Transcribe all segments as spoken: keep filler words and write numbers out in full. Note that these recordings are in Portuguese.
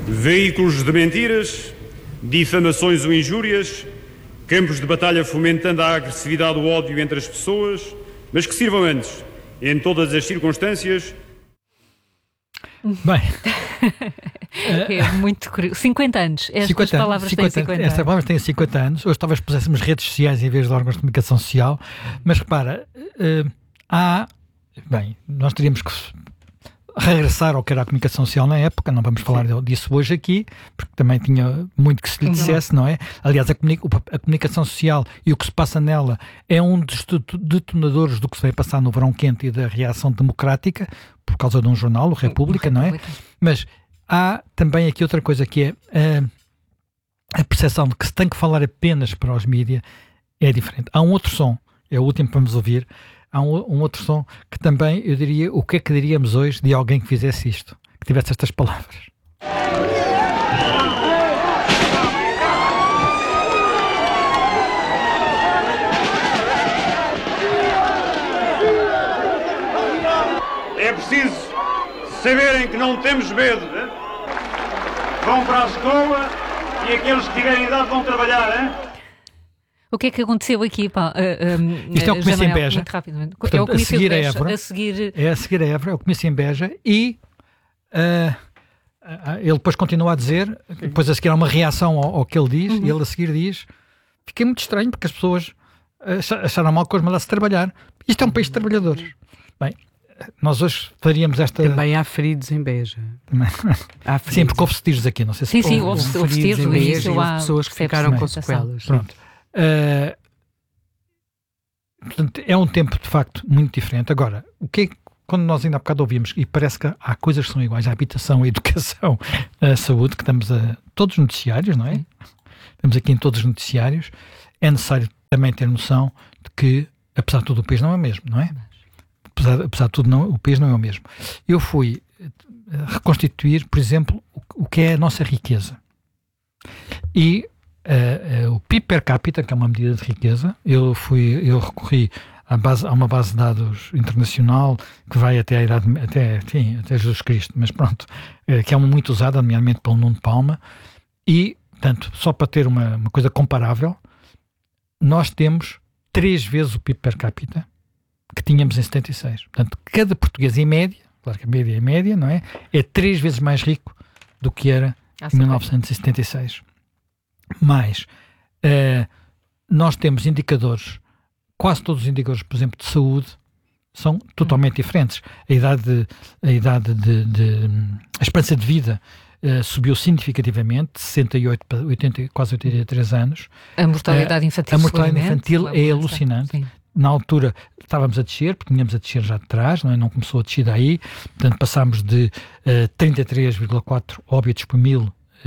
veículos de mentiras, difamações ou injúrias, campos de batalha fomentando a agressividade ou ódio entre as pessoas, mas que sirvam antes, em todas as circunstâncias. Bem, é muito curioso. cinquenta anos. Estas cinquenta palavras cinquenta, têm cinquenta estas anos. palavras têm cinquenta anos. Hoje talvez puséssemos redes sociais em vez de órgãos de comunicação social. Mas repara, uh, há... Bem, nós teríamos que regressar ao que era a comunicação social na época. Não vamos falar Sim. disso hoje aqui, porque também tinha muito que se lhe dissesse, não, não é? Aliás, a, comunica- a comunicação social e o que se passa nela é um dos detonadores do que se vai passar no verão quente e da reação democrática, por causa de um jornal, o República, não é? Mas há também aqui outra coisa que é a, a percepção de que se tem que falar apenas para os mídias é diferente. Há um outro som, é o último que vamos ouvir. Há um, um outro som que também, eu diria, o que é que diríamos hoje de alguém que fizesse isto, que tivesse estas palavras. É preciso saberem que não temos medo. Né? Vão para a escola e aqueles que tiverem idade vão trabalhar. Hein? O que é que aconteceu aqui? Pá? Uh, um, Isto é o Comício em Beja. Muito rapidamente. Portanto, é o Comício a seguir de Beja, a Évora. A seguir... É a seguir a Évora, é o Comício em Beja. E uh, uh, ele depois continua a dizer, Sim. depois a seguir há uma reação ao, ao que ele diz, uhum. e ele a seguir diz: fiquei muito estranho porque as pessoas acharam mal que hoje mandasse trabalhar. Isto é um país de trabalhadores. Bem, nós hoje faríamos esta... Também há feridos em Beja. Há feridos. Sim, porque houve tiros aqui, não sei se... Sim, sim, houve, houve, houve tiros em no Beja início. Há pessoas que ficaram com sequelas. Pronto. Uh, portanto, é um tempo, de facto, muito diferente. Agora, o que é que, quando nós ainda há bocado ouvimos, e parece que há coisas que são iguais, a habitação, a educação, a saúde, que estamos a todos os noticiários, não é? Sim. Estamos aqui em todos os noticiários. É necessário também ter noção de que, apesar de tudo, o país não é o mesmo, não é? Apesar, apesar de tudo, não, o país não é o mesmo. Eu fui reconstituir, por exemplo, o, o que é a nossa riqueza. E uh, uh, o P I B per capita, que é uma medida de riqueza, eu, fui, eu recorri à, base, a uma base de dados internacional que vai até a idade, até, enfim, até Jesus Cristo, mas pronto, uh, que é uma muito usada, nomeadamente pelo Nuno Palma, e, portanto, só para ter uma, uma coisa comparável, nós temos três vezes o P I B per capita que tínhamos em setenta e seis. Portanto, cada português em média, claro que a média é média, não é? É três vezes mais rico do que era ah, em mil novecentos e setenta e seis. Mas uh, nós temos indicadores, quase todos os indicadores, por exemplo, de saúde, são totalmente hum. diferentes. A idade, de, a idade de, de a esperança de vida uh, subiu significativamente, de sessenta e oito para oitenta, quase oitenta e três anos. A mortalidade infantil, uh, a mortalidade infantil é alucinante. Sim. Na altura estávamos a descer, porque tínhamos a descer já de trás, não, é? Não começou a descer daí, portanto passámos de uh, trinta e três vírgula quatro óbitos por mil uh,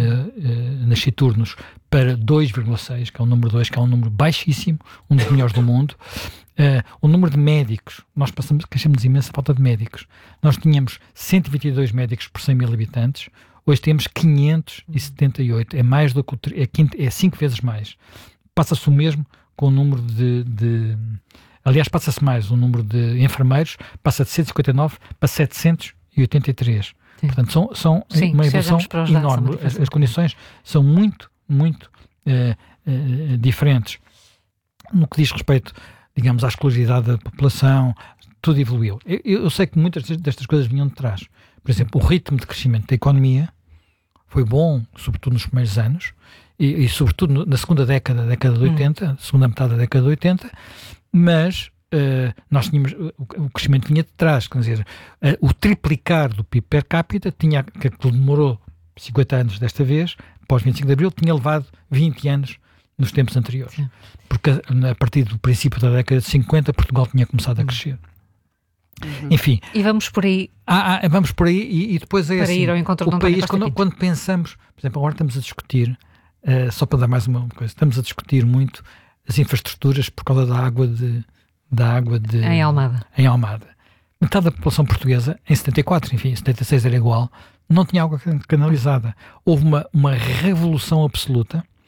uh, nasciturnos para dois vírgula seis, que é o número dois, que é um número baixíssimo, um dos melhores do mundo. Uh, o número de médicos, nós passamos, queixamos imensa falta de médicos. Nós tínhamos cento e vinte e dois médicos por cem mil habitantes, hoje temos quinhentos e setenta e oito, é mais do que o, é, quinto, é cinco vezes mais. Passa-se o mesmo com o número de, de... Aliás, passa-se mais, o número de enfermeiros passa de cento e cinquenta e nove para setecentos e oitenta e três. Sim. Portanto, são, são Sim, uma evolução enorme. Dados, as, as condições são muito, muito uh, uh, diferentes. No que diz respeito, digamos, à escolaridade da população, tudo evoluiu. Eu, eu sei que muitas destas coisas vinham de trás. Por exemplo, o ritmo de crescimento da economia foi bom, sobretudo nos primeiros anos, E, e sobretudo na segunda década, da década de oitenta, hum. segunda metade da década de oitenta, mas uh, nós tínhamos, o, o crescimento vinha de trás, quer dizer, uh, o triplicar do P I B per capita, tinha, que demorou cinquenta anos desta vez, pós vinte e cinco de Abril, tinha levado vinte anos nos tempos anteriores. Sim. Porque a, a partir do princípio da década de cinquenta, Portugal tinha começado hum. a crescer. Uhum. Enfim. E vamos por aí. Ah, ah, vamos por aí e, e depois é para assim, ir ao encontro o país, quando, quando pensamos, por exemplo, agora estamos a discutir, Uh, só para dar mais uma coisa, estamos a discutir muito as infraestruturas por causa da água de, da água de em Almada. Em Almada. Metade da população portuguesa, em setenta e quatro, enfim, em setenta e seis era igual, não tinha água canalizada. Houve uma, uma revolução absoluta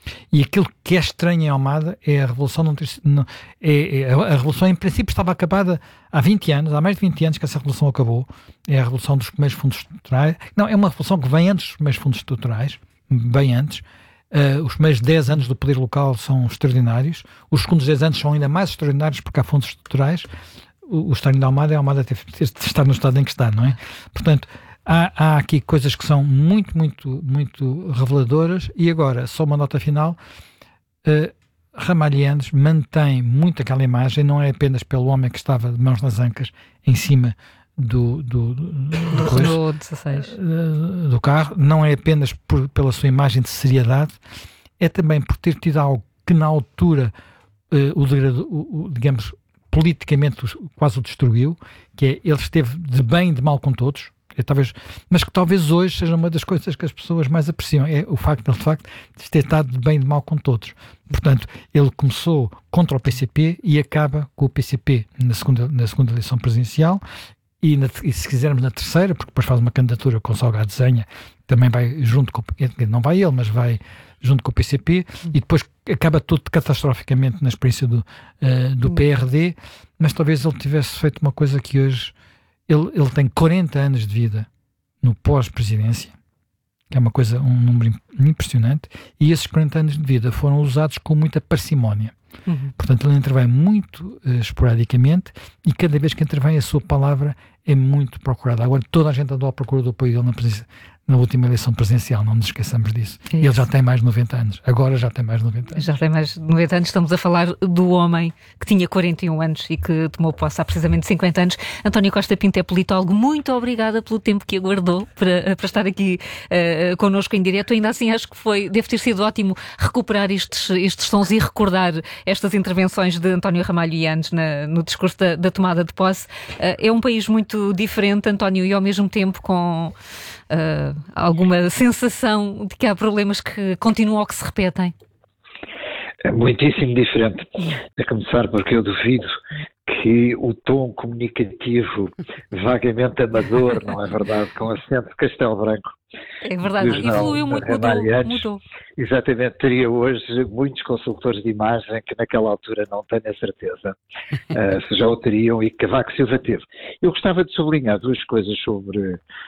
E aquilo que é estranho em Almada é a Revolução não ter, não, é, é, a Revolução em princípio estava acabada há vinte anos, há mais de vinte anos que essa Revolução acabou. É a Revolução dos primeiros fundos estruturais. Não, é uma Revolução que vem antes dos primeiros fundos estruturais, bem antes. Uh, os primeiros dez anos do poder local são extraordinários. Os segundos dez anos são ainda mais extraordinários porque há fundos estruturais. O, o estranho da Almada é a Almada ter, ter, ter estar no estado em que está, não é? Portanto, Há, há aqui coisas que são muito, muito, muito reveladoras. E agora, só uma nota final, uh, Ramalhianes mantém muito aquela imagem, não é apenas pelo homem que estava de mãos nas ancas em cima do, do, do, do, Renault dezasseis. Uh, do carro, não é apenas por, pela sua imagem de seriedade, é também por ter tido algo que na altura uh, o, degradou, o, o, digamos, politicamente quase o destruiu, que é ele esteve de bem e de mal com todos. É, talvez, mas que talvez hoje seja uma das coisas que as pessoas mais apreciam, é o facto de, de, facto, de ter estado de bem e de mal com todos. Portanto, ele começou contra o P C P e acaba com o P C P na segunda, na segunda eleição presidencial e, na, e se quisermos na terceira, porque depois faz uma candidatura com Salgado Zenha, também vai junto com, não vai ele, mas vai junto com o P C P, e depois acaba tudo catastroficamente na experiência do, uh, do P R D, mas talvez ele tivesse feito uma coisa que hoje Ele, ele tem quarenta anos de vida no pós-presidência, que é uma coisa, um número impressionante, e esses quarenta anos de vida foram usados com muita parcimónia. Uhum. Portanto, ele intervém muito uh, esporadicamente e cada vez que intervém a sua palavra é muito procurada. Agora, toda a gente andou à procura do apoio dele na presença, na última eleição presidencial, não nos esqueçamos disso. Isso. Ele já tem mais de noventa anos, agora já tem mais de noventa anos. Já tem mais de noventa anos, estamos a falar do homem que tinha quarenta e um anos e que tomou posse há precisamente cinquenta anos. António Costa Pinto é politólogo, muito obrigada pelo tempo que aguardou para, para estar aqui uh, connosco em direto. Ainda assim acho que foi, deve ter sido ótimo recuperar estes, estes sons e recordar estas intervenções de António Ramalhianes na, no discurso da, da tomada de posse. Uh, é um país muito diferente, António, e ao mesmo tempo com Uh, alguma sensação de que há problemas que continuam ou que se repetem? É muitíssimo diferente. A começar porque eu duvido que o tom comunicativo vagamente amador, não é verdade, com acento de Castelo Branco. É verdade, evoluiu muito, mudou, mudou. Exatamente, teria hoje muitos consultores de imagem que naquela altura não tenho a certeza uh, se já o teriam e que Cavaco Silva teve. Eu gostava de sublinhar duas coisas sobre